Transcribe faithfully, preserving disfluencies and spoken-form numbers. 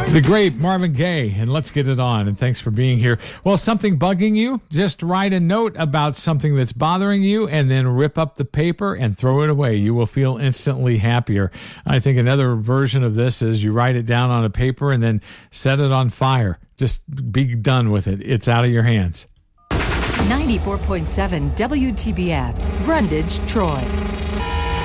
The great Marvin Gaye, and let's get it on. And thanks for being here. Well, something bugging you? Just write a note about something that's bothering you and then rip up the paper and throw it away. You will feel instantly happier. I think another version of this is you write it down on a paper and then set it on fire. Just be done with it. It's out of your hands. ninety-four point seven W T B F, Brundage, Troy.